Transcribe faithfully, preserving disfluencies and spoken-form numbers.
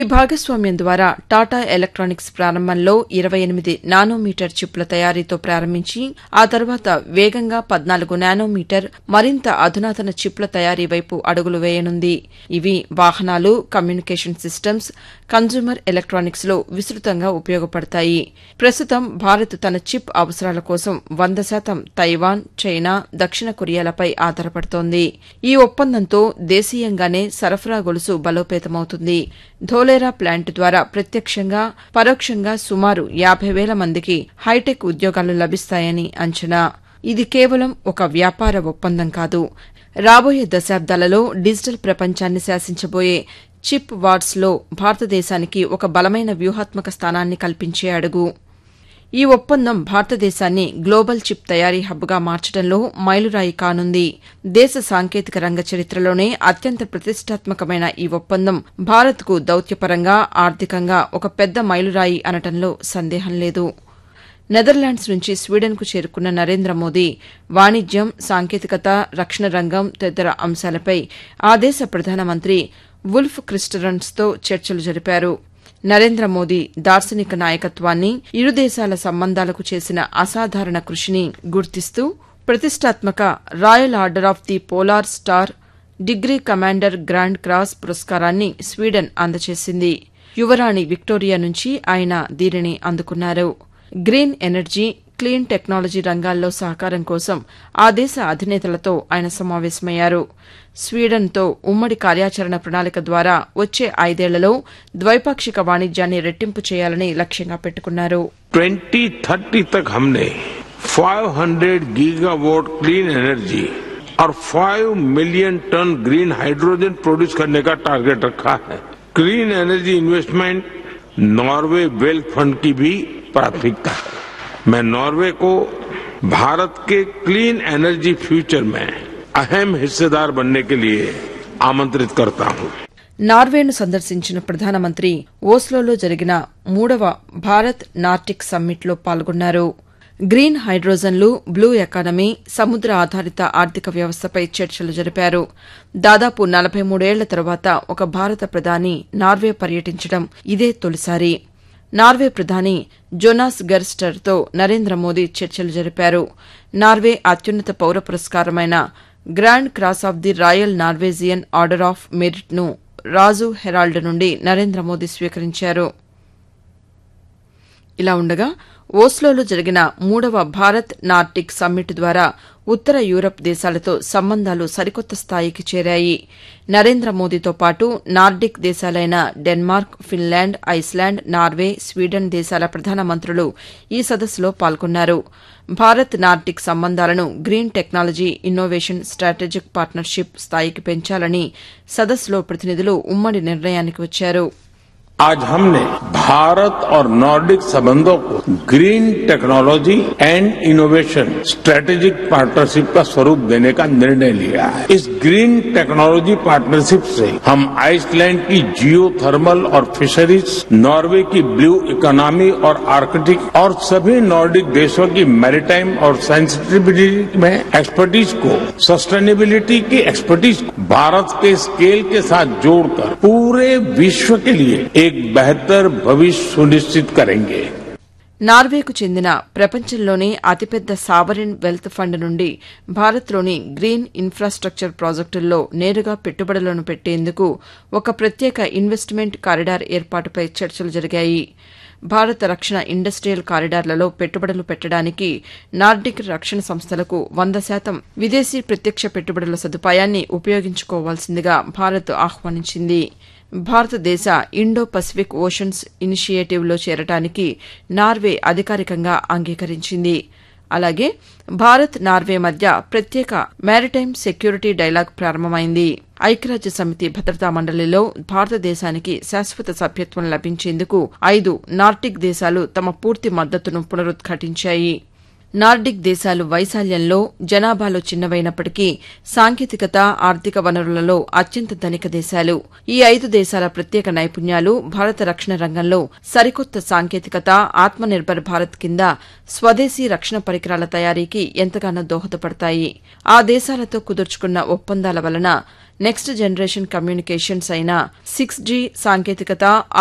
ఈ భాగస్వామ్యం ద్వారా టాటా ఎలక్టానిక్స్ ప్రారంభంలో ఇరవై ఎనిమిది నానోమీటర్ చిప్ల తయారీతో ప్రారంభించి ఆ తర్వాత వేగంగా పద్నాలుగు నానోమీటర్ మరింత అధునాతన చిప్ల తయారీ వైపు అడుగులు వేయనుంది. ఇవి వాహనాలు, కమ్యూనికేషన్ సిస్టమ్స్, కన్స్యూమర్ ఎలక్టానిక్స్లో విస్తృతంగా ఉపయోగపడతాయి. ప్రస్తుతం భారత్ తన చిప్ అవసరాల కోసం వంద శాతం తైవాన్, చైనా, దక్షిణ కొరియాలపై ఆధారపడుతోంది. ఈ ఒప్పందంతో దేశీయంగానే సరఫరా గొలుసు బలోపేతమవుతుంది. ధోలేరా ప్లాంట్ ద్వారా ప్రత్యక్షంగా, పరోక్షంగా సుమారు యాబై వేల మందికి హైటెక్ ఉద్యోగాలు లభిస్తాయని అంచనా. ఇది కేవలం ఒక వ్యాపార ఒప్పందం కాదు, రాబోయే దశాబ్దాలలో డిజిటల్ ప్రపంచాన్ని శాసించబోయే చిప్ వార్స్లో భారతదేశానికి ఒక బలమైన వ్యూహాత్మక స్థానాన్ని కల్పించే అడుగు. ఈ ఒప్పందం భారతదేశాన్ని గ్లోబల్ చిప్ తయారీ హబ్గా మార్చడంలో మైలురాయి కానుంది. దేశ సాంకేతిక రంగ చరిత్రలోనే అత్యంత ప్రతిష్టాత్మకమైన ఈ ఒప్పందం భారత్కు దౌత్యపరంగా, ఆర్థికంగా ఒక పెద్ద మైలురాయి అనటంలో సందేహం లేదు. నెదర్లాండ్స్ నుంచి స్వీడన్కు చేరుకున్న నరేంద్ర మోదీ వాణిజ్యం, సాంకేతికత, రక్షణ రంగం తదితర అంశాలపై ఆ దేశ ప్రధానమంత్రి వుల్ఫ్ క్రిస్టరన్స్తో చర్చలు జరిపారు. నరేంద్ర మోదీ దార్శనిక నాయకత్వాన్ని, ఇరు దేశాల సంబంధాలకు చేసిన అసాధారణ కృషిని గుర్తిస్తూ ప్రతిష్టాత్మక royal order of the polar star, degree commander grand cross పురస్కారాన్ని స్వీడన్ అందజేసింది. యువరాణి విక్టోరియా నుంచి ఆయన దీనిని అందుకున్నారు. గ్రీన్ ఎనర్జీ, క్లీన్ టెక్నాలజీ రంగాల్లో సహకారం కోసం ఆ దేశ అధినేతలతో ఆయన సమావేశమయ్యారు. స్వీడన్తో ఉమ్మడి కార్యాచరణ ప్రణాళిక ద్వారా వచ్చే ఐదేళ్లలో ద్వైపాక్షిక వాణిజ్యాన్ని రెట్టింపు చేయాలని లక్ష్యంగా పెట్టుకున్నారు. ट्वेंटी थर्टी तक हमने पाँच सौ गीगावाट क्लीन एनर्जी और पाँच million ton green hydrogen produce करने का टारगेट रखा है. Clean energy investment Norway wealth fund की भी प्राथमिकता है. मैं नॉर्वे को भारत के क्लीन एनर्जी फ्यूचर में अहम हिस्सेदार बनने के लिए आमंत्रित करता हूं. నార్వేను సందర్శించిన ప్రధానమంత్రి ఓస్లోలో జరిగిన మూడవ భారత్ నార్టిక్ సమ్మిట్లో పాల్గొన్నారు. గ్రీన్ హైడ్రోజన్లు, బ్లూ ఎకానమీ, సముద్ర ఆధారిత ఆర్థిక వ్యవస్థపై చర్చలు జరిపారు. దాదాపు నలభై మూడేళ్ల తర్వాత ఒక భారత ప్రధాని నార్వే పర్యటించడం ఇదే తొలిసారి. నార్వే ప్రధాని జోనాస్ గర్ స్టర్తో నరేంద్ర మోదీ చర్చలు జరిపారు. నార్వే అత్యున్నత పౌర పురస్కారమైన grand cross of the royal Norwegian order of మెరిట్ను Raju Herald నుండి నరేంద్ర మోదీ స్వీకరించారు. ఇలా ఉండగా ఓస్లోలో జరిగిన మూడవ భారత్ నార్టిక్ సమ్మిట్ ద్వారా ఉత్తర యూరప్ దేశాలతో సంబంధాలు సరికొత్త స్థాయికి చేరాయి. నరేంద్ర మోదీతో పాటు Nordic దేశాలైన Denmark, Finland, Iceland, Norway, Sweden దేశాల ప్రధానమంత్రులు ఈ సదస్సులో పాల్గొన్నారు. భారత్ నార్డిక్ సంబంధాలను green technology, innovation, strategic partnership స్థాయికి పెంచాలని సదస్సులో ప్రతినిధులు ఉమ్మడి నిర్ణయానికి వచ్చారు. आज हमने भारत और नॉर्डिक संबंधों को green technology and innovation strategic partnership का स्वरूप देने का निर्णय लिया है. इस ग्रीन टेक्नोलॉजी पार्टनरशिप से हम आइसलैंड की जियो थर्मल और फिशरीज, नॉर्वे की ब्लू इकोनॉमी और आर्कटिक और सभी नॉर्डिक देशों की मैरीटाइम और सेंसिटिविटी में एक्सपर्टीज को, सस्टेनेबिलिटी की एक्सपर्टीज को भारत के स्केल के साथ जोड़कर पूरे विश्व के लिए एक एक बेहतर भविष्य सुनिश्चित करेंगे. నార్వేకు చెందిన ప్రపంచంలోనే అతిపెద్ద సావరిన్ వెల్త్ ఫండ్ నుండి భారత్లోని గ్రీన్ ఇన్ఫ్రాస్టక్చర్ ప్రాజెక్టుల్లో నేరుగా పెట్టుబడులను పెట్టేందుకు ఒక ప్రత్యేక ఇన్వెస్ట్మెంట్ కారిడార్ ఏర్పాటుపై చర్చలు జరిగాయి. భారత రక్షణ ఇండస్ట్రియల్ కారిడార్లలో పెట్టుబడులు పెట్టడానికి నార్డిక్ రక్షణ సంస్థలకు వంద శాతం విదేశీ ప్రత్యక్ష పెట్టుబడుల సదుపాయాన్ని ఉపయోగించుకోవాల్సిందిగా భారత్ ఆహ్వానించింది. భారతదేశ ఇండో పసిఫిక్ ఓషన్స్ ఇనిషియేటివ్లో చేరటానికి నార్వే అధికారికంగా అంగీకరించింది. అలాగే భారత్, నార్వే మధ్య ప్రత్యేక మారిటైమ్ సెక్యూరిటీ డైలాగ్ ప్రారంభమైంది. ఐక్యరాజ్య సమితి భద్రతా మండలిలో భారతదేశానికి శాశ్వత సభ్యత్వం లభించేందుకు ఐదు నార్డిక్ దేశాలు తమ పూర్తి మద్దతును పునరుద్ఘాటించాయి. నార్డిక్ దేశాలు వైశాల్యంలో, జనాభాలో చిన్నవైనప్పటికీ సాంకేతికత, ఆర్థిక వనరులలో అత్యంత ధనిక దేశాలు. ఈ ఐదు దేశాల ప్రత్యేక నైపుణ్యాలు భారత రక్షణ రంగంలో సరికొత్త సాంకేతికత, ఆత్మనిర్భర్ భారత్ కింద స్వదేశీ రక్షణ పరికరాల తయారీకి ఎంతగానో దోహదపడతాయి. ఆ దేశాలతో కుదుర్చుకున్న ఒప్పందాల వలన నెక్స్ట్ జనరేషన్ కమ్యూనికేషన్స్ అయిన సిక్స్ జీ సాంకేతికత